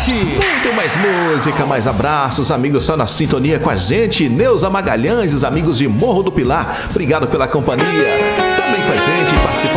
Muito mais música, mais abraços, amigos só na sintonia com a gente. Neuza Magalhães, os amigos de Morro do Pilar, obrigado pela companhia. Também com a gente, participando